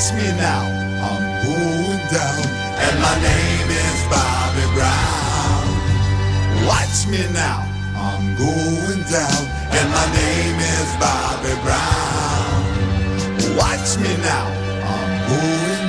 Watch me now, I'm going down, and my name is Bobby Brown. Watch me now, I'm going down, and my name is Bobby Brown. Watch me now, I'm going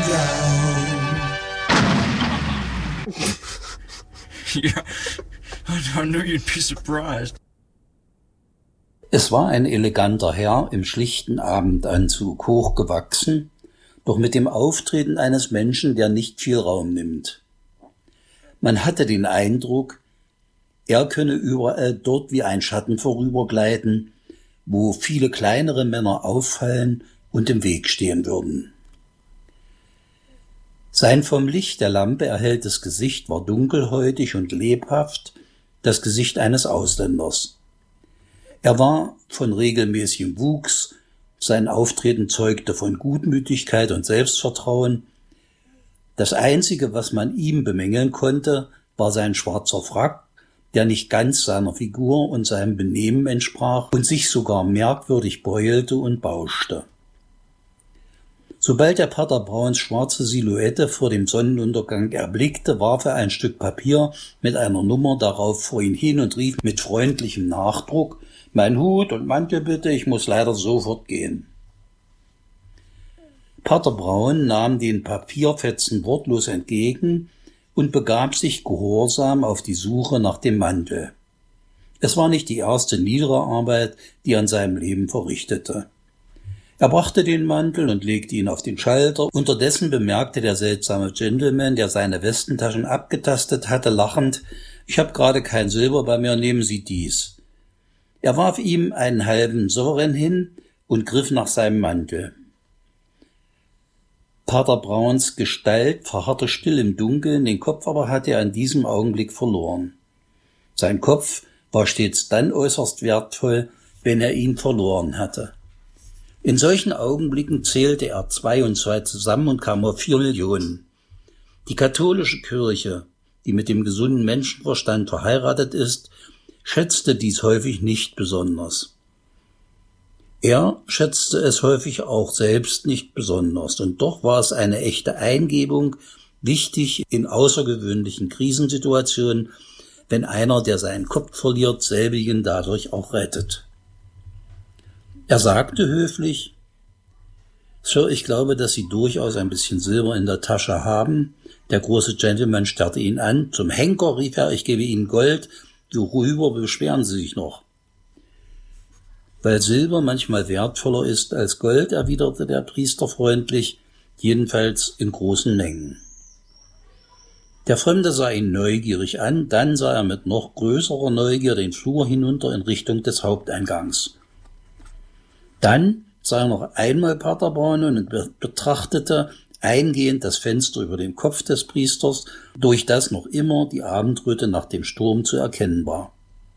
down. Yeah, I knew you'd be surprised. Es war ein eleganter Herr im schlichten Abendanzug, hochgewachsen, doch mit dem Auftreten eines Menschen, der nicht viel Raum nimmt. Man hatte den Eindruck, er könne überall dort wie ein Schatten vorübergleiten, wo viele kleinere Männer auffallen und im Weg stehen würden. Sein vom Licht der Lampe erhelltes Gesicht war dunkelhäutig und lebhaft, das Gesicht eines Ausländers. Er war von regelmäßigem Wuchs, sein Auftreten zeugte von Gutmütigkeit und Selbstvertrauen. Das Einzige, was man ihm bemängeln konnte, war sein schwarzer Frack, der nicht ganz seiner Figur und seinem Benehmen entsprach und sich sogar merkwürdig beulte und bauschte. Sobald der Pater Brauns schwarze Silhouette vor dem Sonnenuntergang erblickte, warf er ein Stück Papier mit einer Nummer darauf vor ihn hin und rief mit freundlichem Nachdruck: »Mein Hut und Mantel bitte, ich muss leider sofort gehen.« Pater Braun nahm den Papierfetzen wortlos entgegen und begab sich gehorsam auf die Suche nach dem Mantel. Es war nicht die erste niedere Arbeit, die er in seinem Leben verrichtete. Er brachte den Mantel und legte ihn auf den Schalter. Unterdessen bemerkte der seltsame Gentleman, der seine Westentaschen abgetastet hatte, lachend: »Ich habe gerade kein Silber bei mir, nehmen Sie dies.« Er warf ihm einen halben Sovereign hin und griff nach seinem Mantel. Pater Brauns Gestalt verharrte still im Dunkeln, den Kopf aber hatte er in diesem Augenblick verloren. Sein Kopf war stets dann äußerst wertvoll, wenn er ihn verloren hatte. In solchen Augenblicken zählte er 2 und 2 zusammen und kam auf 4 Millionen. Die katholische Kirche, die mit dem gesunden Menschenverstand verheiratet ist, schätzte dies häufig nicht besonders. Er schätzte es häufig auch selbst nicht besonders, und doch war es eine echte Eingebung, wichtig in außergewöhnlichen Krisensituationen, wenn einer, der seinen Kopf verliert, selbigen dadurch auch rettet. Er sagte höflich: »Sir, ich glaube, dass Sie durchaus ein bisschen Silber in der Tasche haben.« Der große Gentleman starrte ihn an. »Zum Henker«, rief er, »ich gebe Ihnen Gold. Worüber beschweren Sie sich noch?« »Weil Silber manchmal wertvoller ist als Gold«, erwiderte der Priester freundlich, »jedenfalls in großen Mengen.« Der Fremde sah ihn neugierig an, dann sah er mit noch größerer Neugier den Flur hinunter in Richtung des Haupteingangs. Dann sah er noch einmal Pater Braun und betrachtete eingehend das Fenster über dem Kopf des Priesters, durch das noch immer die Abendröte nach dem Sturm zu erkennen war.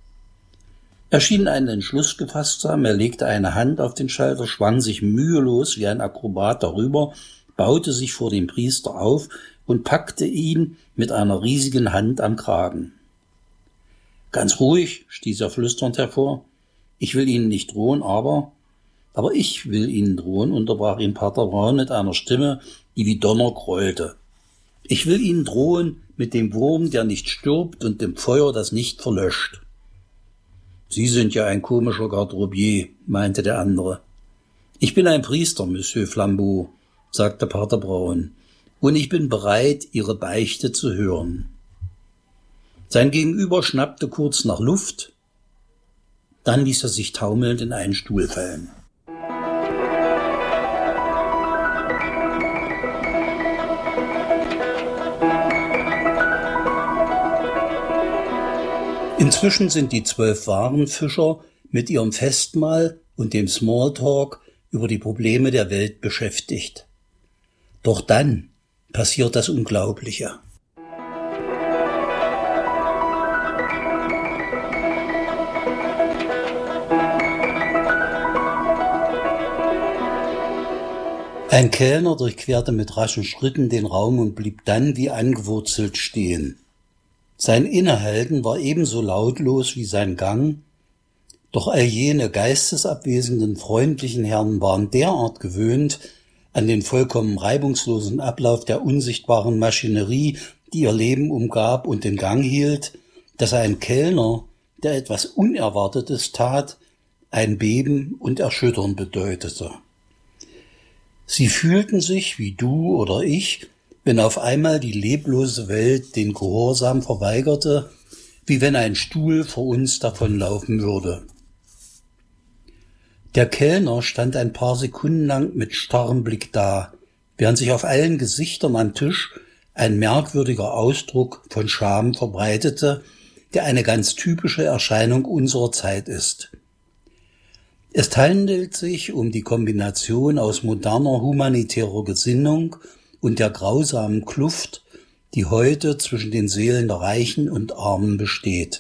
Er schien einen Entschluss gefasst zu haben, er legte eine Hand auf den Schalter, schwang sich mühelos wie ein Akrobat darüber, baute sich vor dem Priester auf und packte ihn mit einer riesigen Hand am Kragen. »Ganz ruhig«, stieß er flüsternd hervor, »ich will Ihnen nicht drohen, aber ich will Ihnen drohen«, unterbrach ihn Pater Braun mit einer Stimme, die wie Donner grollte. »Ich will Ihnen drohen mit dem Wurm, der nicht stirbt, und dem Feuer, das nicht verlöscht.« »Sie sind ja ein komischer Garderobier«, meinte der andere. »Ich bin ein Priester, Monsieur Flambeau«, sagte Pater Braun, »und ich bin bereit, Ihre Beichte zu hören.« Sein Gegenüber schnappte kurz nach Luft, dann ließ er sich taumelnd in einen Stuhl fallen. Inzwischen sind die 12 Warenfischer mit ihrem Festmahl und dem Smalltalk über die Probleme der Welt beschäftigt. Doch dann passiert das Unglaubliche. Ein Kellner durchquerte mit raschen Schritten den Raum und blieb dann wie angewurzelt stehen. Sein Innehalten war ebenso lautlos wie sein Gang, doch all jene geistesabwesenden, freundlichen Herren waren derart gewöhnt an den vollkommen reibungslosen Ablauf der unsichtbaren Maschinerie, die ihr Leben umgab und in Gang hielt, dass ein Kellner, der etwas Unerwartetes tat, ein Beben und Erschüttern bedeutete. Sie fühlten sich, wie du oder ich, wenn auf einmal die leblose Welt den Gehorsam verweigerte, wie wenn ein Stuhl vor uns davonlaufen würde. Der Kellner stand ein paar Sekunden lang mit starrem Blick da, während sich auf allen Gesichtern am Tisch ein merkwürdiger Ausdruck von Scham verbreitete, der eine ganz typische Erscheinung unserer Zeit ist. Es handelt sich um die Kombination aus moderner humanitärer Gesinnung und der grausamen Kluft, die heute zwischen den Seelen der Reichen und Armen besteht.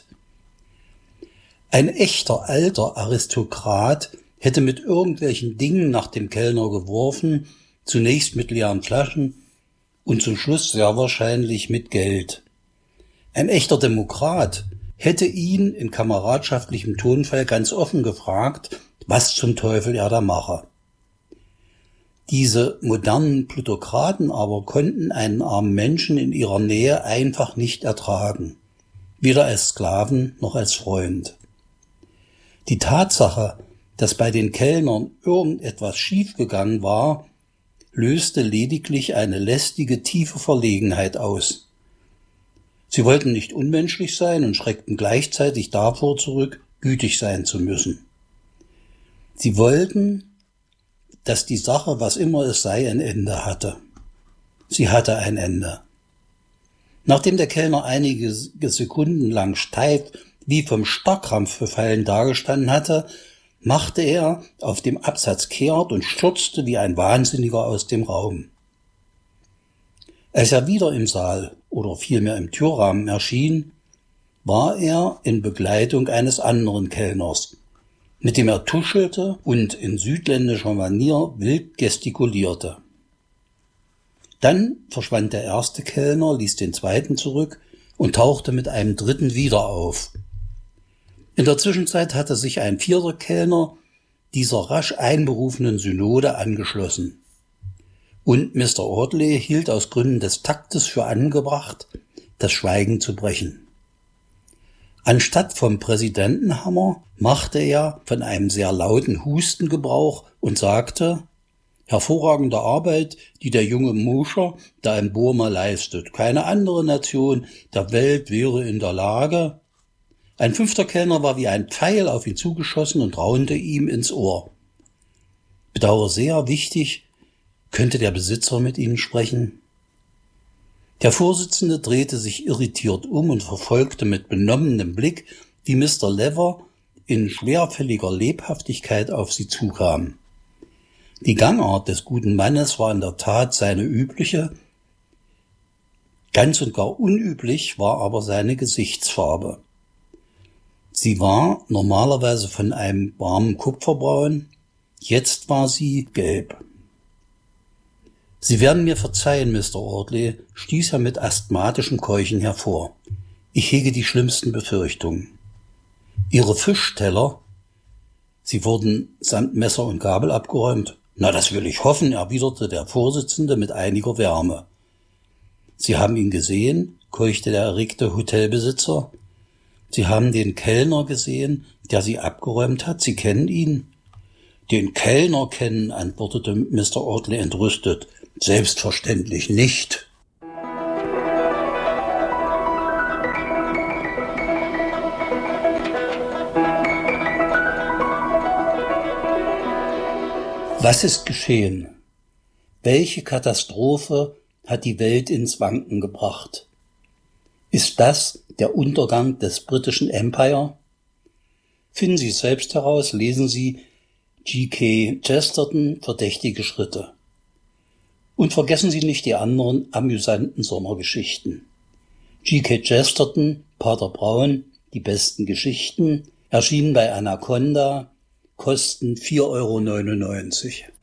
Ein echter alter Aristokrat hätte mit irgendwelchen Dingen nach dem Kellner geworfen, zunächst mit leeren Flaschen und zum Schluss sehr wahrscheinlich mit Geld. Ein echter Demokrat hätte ihn in kameradschaftlichem Tonfall ganz offen gefragt, was zum Teufel er da mache. Diese modernen Plutokraten aber konnten einen armen Menschen in ihrer Nähe einfach nicht ertragen, weder als Sklaven noch als Freund. Die Tatsache, dass bei den Kellnern irgendetwas schiefgegangen war, löste lediglich eine lästige, tiefe Verlegenheit aus. Sie wollten nicht unmenschlich sein und schreckten gleichzeitig davor zurück, gütig sein zu müssen. Sie wollten, dass die Sache, was immer es sei, ein Ende hatte. Sie hatte ein Ende. Nachdem der Kellner einige Sekunden lang steif, wie vom Starrkrampf befallen dagestanden hatte, machte er auf dem Absatz kehrt und stürzte wie ein Wahnsinniger aus dem Raum. Als er wieder im Saal oder vielmehr im Türrahmen erschien, war er in Begleitung eines anderen Kellners, mit dem er tuschelte und in südländischer Manier wild gestikulierte. Dann verschwand der erste Kellner, ließ den zweiten zurück und tauchte mit einem dritten wieder auf. In der Zwischenzeit hatte sich ein vierter Kellner dieser rasch einberufenen Synode angeschlossen. Und Mr. Audley hielt aus Gründen des Taktes für angebracht, das Schweigen zu brechen. Anstatt vom Präsidentenhammer machte er von einem sehr lauten Husten Gebrauch und sagte: Hervorragende Arbeit, die der junge Mosher da in Burma leistet. Keine andere Nation der Welt wäre in der Lage. Ein fünfter Kellner war wie ein Pfeil auf ihn zugeschossen und raunte ihm ins Ohr. Bedauere sehr, wichtig, könnte der Besitzer mit Ihnen sprechen? Der Vorsitzende drehte sich irritiert um und verfolgte mit benommenem Blick, wie Mr. Lever in schwerfälliger Lebhaftigkeit auf sie zukam. Die Gangart des guten Mannes war in der Tat seine übliche, ganz und gar unüblich war aber seine Gesichtsfarbe. Sie war normalerweise von einem warmen Kupferbraun, jetzt war sie gelb. Sie werden mir verzeihen, Mr. Audley, stieß er mit asthmatischem Keuchen hervor. Ich hege die schlimmsten Befürchtungen. Ihre Fischteller, sie wurden samt Messer und Gabel abgeräumt. Na, das will ich hoffen, erwiderte der Vorsitzende mit einiger Wärme. Sie haben ihn gesehen, keuchte der erregte Hotelbesitzer. Sie haben den Kellner gesehen, der sie abgeräumt hat. Sie kennen ihn? Den Kellner kennen, antwortete Mr. Audley entrüstet. Selbstverständlich nicht. Was ist geschehen? Welche Katastrophe hat die Welt ins Wanken gebracht? Ist das der Untergang des britischen Empire? Finden Sie es selbst heraus, lesen Sie G.K. Chesterton, Verdächtige Schritte. Und vergessen Sie nicht die anderen amüsanten Sommergeschichten. G.K. Chesterton, Pater Braun, die besten Geschichten, erschienen bei Anaconda, kosten 4,99 €.